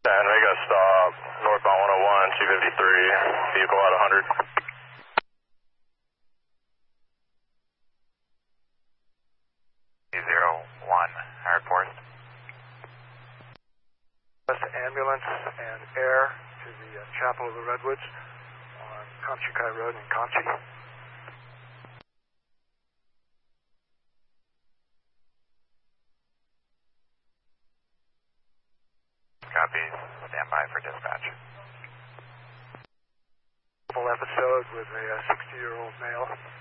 San Vega stop, northbound 101, 253, vehicle at 100. 201, Hard Forest. Ambulance and air to the Chapel of the Redwoods on Conchikai Road in Conchi. Copy. Stand by for dispatch. Full episode with a 60-year-old male.